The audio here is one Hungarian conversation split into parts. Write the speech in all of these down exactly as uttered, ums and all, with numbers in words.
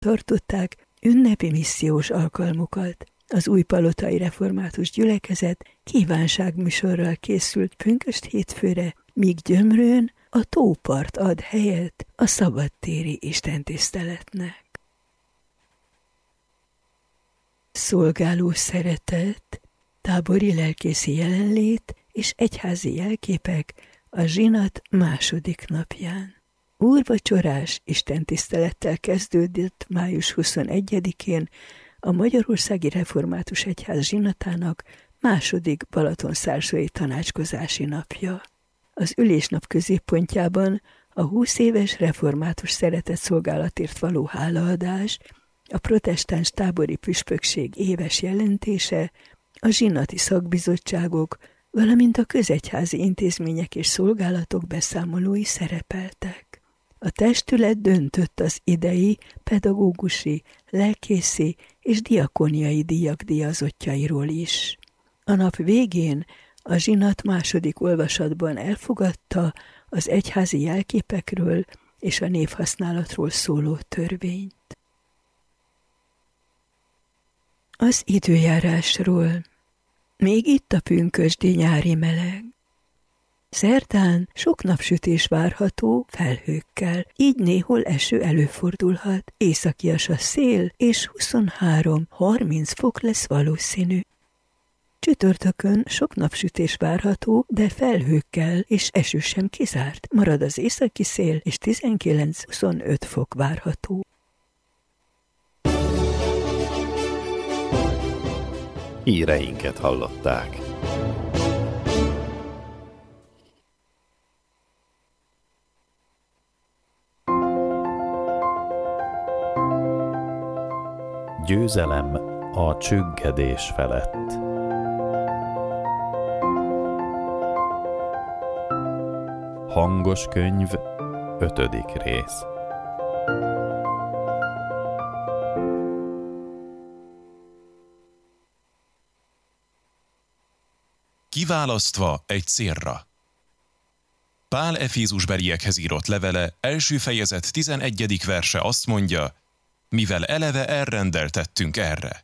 tartották ünnepi missziós alkalmukat. Az újpalotai református gyülekezet kívánságműsorral készült pünkösd hétfőre, míg Gyömrőn a tópart ad helyet a szabadtéri istentiszteletnek. Szolgáló szeretet, tábori lelkészi jelenlét és egyházi jelképek a zsinat második napján. Úrvacsorás istentisztelettel kezdődött május huszonegyedikén a Magyarországi Református Egyház zsinatának második balatonszárzói tanácskozási napja. Az ülésnap középpontjában a húsz éves református szeretetszolgálatért való hálaadás, a protestáns tábori püspökség éves jelentése, a zsinati szakbizottságok, valamint a közegyházi intézmények és szolgálatok beszámolói szerepeltek. A testület döntött az idei pedagógusi, lelkészi és diakóniai díjak díjazottjairól is. A nap végén a zsinat második olvasatban elfogadta az egyházi jelképekről és a névhasználatról szóló törvényt. Az időjárásról. Még itt a pünkösdi nyári meleg. Szerdán sok napsütés várható felhőkkel, így néhol eső előfordulhat, északias a szél, és huszonhárom-harminc fok lesz valószínű. Csütörtökön sok napsütés várható, de felhőkkel és eső sem kizárt, marad az északi szél, és tizenkilenc-huszonöt fok várható. Híreinket hallották. Győzelem a csüggedés felett. Hangos könyv, ötödik rész. Kiválasztva egy célra. Pál Efézusbeliekhez írott levele első fejezet tizenegyedik verse azt mondja, mivel eleve elrendeltettünk erre.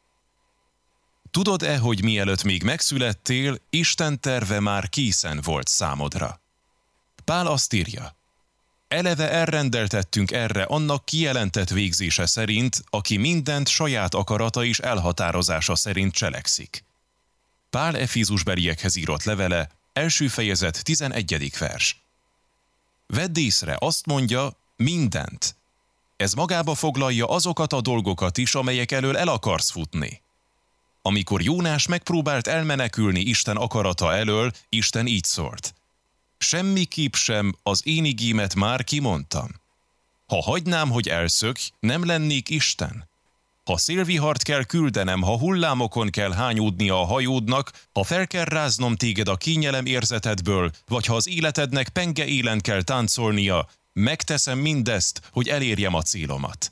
Tudod-e, hogy mielőtt még megszülettél, Isten terve már készen volt számodra? Pál azt írja, eleve elrendeltettünk erre annak kijelentett végzése szerint, aki mindent saját akarata és elhatározása szerint cselekszik. Pál Efézusbeliekhez írott levele, első fejezet tizenegyedik vers. Vedd észre, azt mondja, mindent. Ez magába foglalja azokat a dolgokat is, amelyek elől el akarsz futni. Amikor Jónás megpróbált elmenekülni Isten akarata elől, Isten így szólt. Semmiképp sem az én igémet már kimondtam. Ha hagynám, hogy elszökj, nem lennék Isten. Ha szélvihart kell küldenem, ha hullámokon kell hányódnia a hajódnak, ha fel kell ráznom téged a kényelem érzetedből, vagy ha az életednek penge élen kell táncolnia, megteszem mindezt, hogy elérjem a célomat.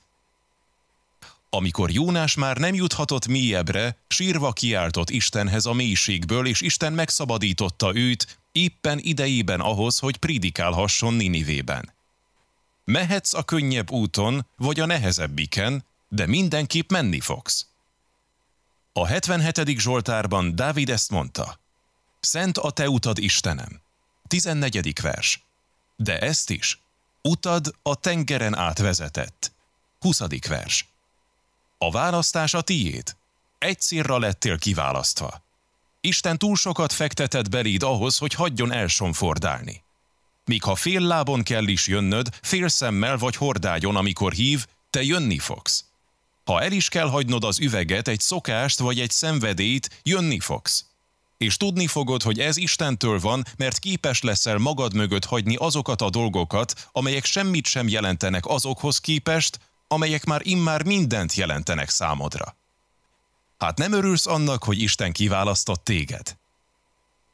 Amikor Jónás már nem juthatott mélyebbre, sírva kiáltott Istenhez a mélységből, és Isten megszabadította őt, éppen idejében ahhoz, hogy prédikálhasson Ninivében. Mehetsz a könnyebb úton, vagy a nehezebbiken, de mindenképp menni fogsz. A hetvenhetedik Zsoltárban Dávid ezt mondta. Szent a te utad, Istenem. tizennegyedik vers. De ezt is. Utad a tengeren átvezetett. huszadik vers. A választás a tiéd. Egy célra lettél kiválasztva. Isten túl sokat fektetett beléd ahhoz, hogy hagyjon elsomfordálni. Míg ha fél lábon kell is jönnöd, fél szemmel vagy hordágyon, amikor hív, te jönni fogsz. Ha el is kell hagynod az üveget, egy szokást vagy egy szenvedélyt, jönni fogsz. És tudni fogod, hogy ez Istentől van, mert képes leszel magad mögött hagyni azokat a dolgokat, amelyek semmit sem jelentenek azokhoz képest, amelyek már immár mindent jelentenek számodra. Hát nem örülsz annak, hogy Isten kiválasztott téged?